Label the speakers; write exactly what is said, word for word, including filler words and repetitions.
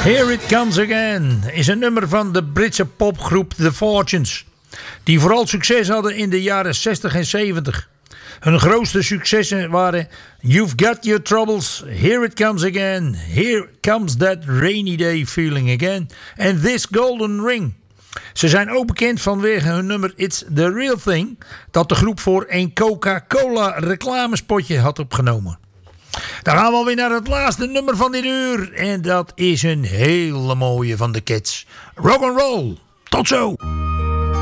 Speaker 1: Here It Comes Again is een nummer van de Britse popgroep The Fortunes, die vooral succes hadden in de jaren zestig en zeventig. Hun grootste successen waren You've Got Your Troubles, Here It Comes Again, Here Comes That Rainy Day Feeling Again en This Golden Ring. Ze zijn ook bekend vanwege hun nummer It's The Real Thing, dat de groep voor een Coca-Cola reclamespotje had opgenomen. Dan gaan we alweer naar het laatste nummer van dit uur. En dat is een hele mooie van de Cats. Rock and roll. Tot zo.